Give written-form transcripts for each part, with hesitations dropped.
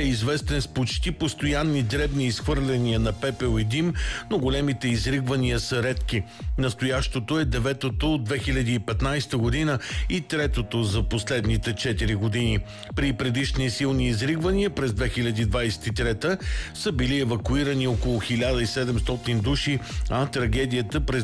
известен с почти постоянни дребни изхвърляния на пепел и дим, но големите изригвания са редки. Настоящото е 9-то от 2015 година и 3-то за последните 4 години. При предишни силни изригвания през 2023 са били евакуирани около 1700 души, а трагедията през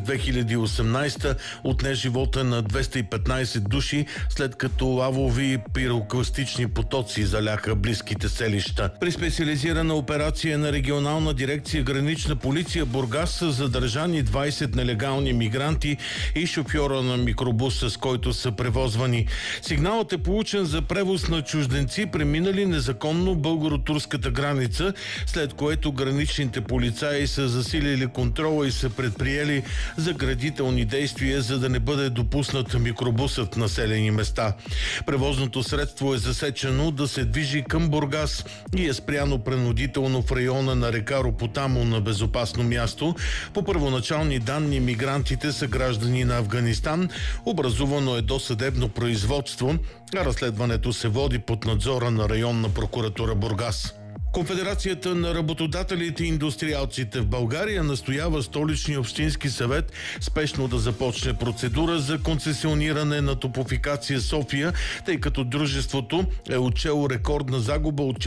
2018 отне живота на 215 души, след като лавови пирокластични потоци заляха близките селища. При специализирана операция на регионална дирекция Гранична полиция Бургас са задържани 20 нелегални мигранти и шофьора на микробуса, с който са превозвани. Сигналът е получен за превоз на чужденци, преминали незаконно българо-турската граница, след което граничните полицаи са засилили контрола и са предприели заградителни действия, за да не бъде допуснат микробусът в населени места. Превозното средство е засечено да се движи към Бургас и е спряно принудително в района на река Ропотамо на безопасно място. По първоначални данни мигрантите са граждани на Афганистан. Образувано е досъдебно производство, а разследването се води под надзора на районна прокуратура Бургас. Конфедерацията на работодателите и индустриалците в България настоява Столичния общински съвет спешно да започне процедура за концесиониране на Топлофикация София, тъй като дружеството е отчело рекордна загуба от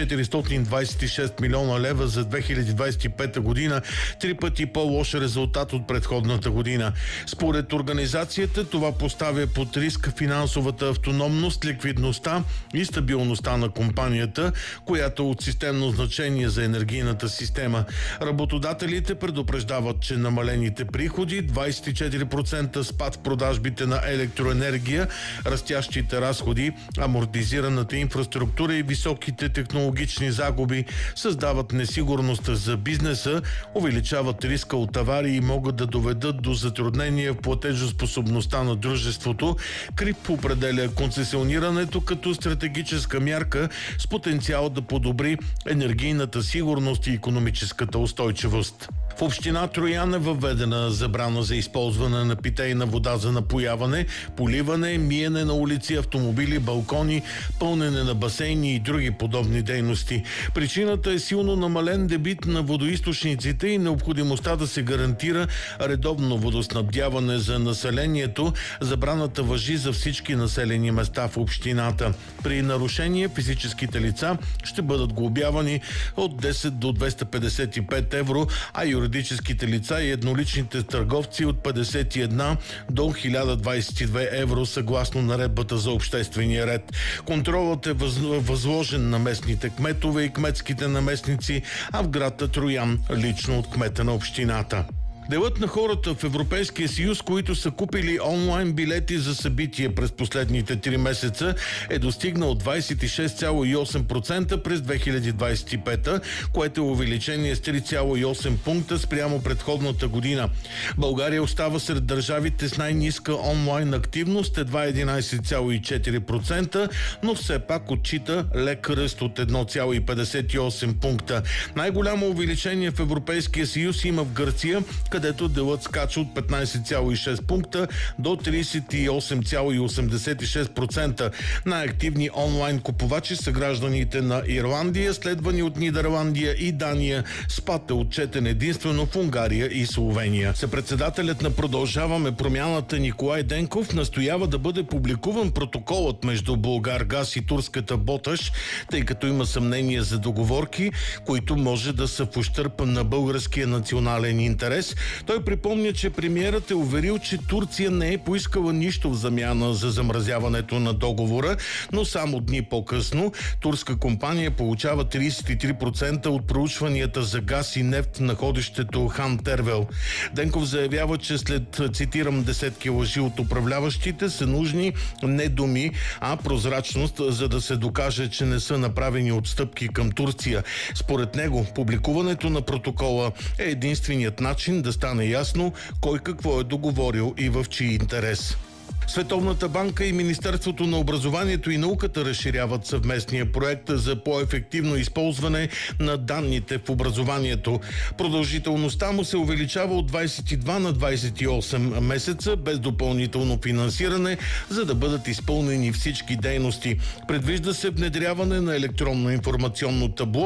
426 милиона лева за 2025 година, 3 пъти по-лош резултат от предходната година. Според организацията това поставя под риск финансовата автономност, ликвидността и стабилността на компанията, която е от системно значение за енергийната система. Работодателите предупреждават, че намалените приходи, 24% спад в продажбите на електроенергия, растящите разходи, амортизираната инфраструктура и високите технологични загуби създават несигурност за бизнеса, увеличават риска от аварии и могат да доведат до затруднения в платежоспособността на дружеството. КРИБ определя концесионирането като стратегическа мярка с потенциал да подобри енергийната сигурност и икономическата устойчивост. В община Троян е въведена забрана за използване на питейна вода за напояване, поливане, миене на улици, автомобили, балкони, пълнене на басейни и други подобни дейности. Причината е силно намален дебит на водоизточниците и необходимостта да се гарантира редовно водоснабдяване за населението. Забраната важи за всички населени места в общината. При нарушение физическите лица ще бъдат глобявани от 10 до 255 евро, а юридическите лица и едноличните търговци от 51 до 1022 евро съгласно наредбата за обществения ред. Контролът е възложен на местните кметове и кметските наместници, а в град Троян лично от кмета на общината. Делът на хората в Европейския съюз, които са купили онлайн билети за събития през последните 3 месеца, е достигнал 26,8% през 2025, което е увеличение с 3,8 пункта спрямо предходната година. България остава сред държавите с най-ниска онлайн активност, едва 11,4%, но все пак отчита лек ръст от 1,58 пункта. Най-голямо увеличение в Европейския съюз има в Гърция, където делът скача от 15,6 пункта до 38,86%. Най-активни онлайн купувачи са гражданите на Ирландия, следвани от Нидерландия и Дания. Спад е отчетен единствено в Унгария и Словения. Съпредседателят на Продължаваме промяната Николай Денков настоява да бъде публикуван протоколът между Булгаргаз и турската Боташ, тъй като има съмнение за договорки, които може да са в ущърб на българския национален интерес. Той припомня, че премиерът е уверил, че Турция не е поискала нищо в замяна за замразяването на договора, но само дни по-късно турска компания получава 33% от проучванията за газ и нефт на находището Хан Тервел. Денков заявява, че след, цитирам, десетки лъжи от управляващите са нужни не думи, а прозрачност, за да се докаже, че не са направени отстъпки към Турция. Според него, публикуването на протокола е единственият начин да стане ясно кой какво е договорил и в чий интерес. Световната банка и Министерството на образованието и науката разширяват съвместния проект за по-ефективно използване на данните в образованието. Продължителността му се увеличава от 22 на 28 месеца без допълнително финансиране, за да бъдат изпълнени всички дейности. Предвижда се внедряване на електронно информационно табло